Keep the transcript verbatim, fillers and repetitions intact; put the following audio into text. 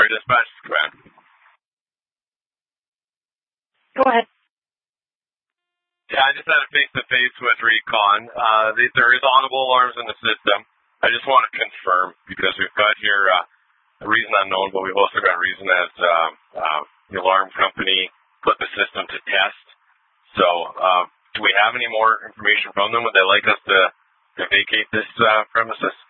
Sorry, dispatch. Command. Go ahead. Yeah, I just had a face-to-face with Recon. Uh, they, there is audible alarms in the system. I just want to confirm, because we've got here uh, a reason unknown, but we've also got a reason as uh, uh, the alarm company put the system to test. So uh, do we have any more information from them? Would they like us to, to vacate this uh, premises?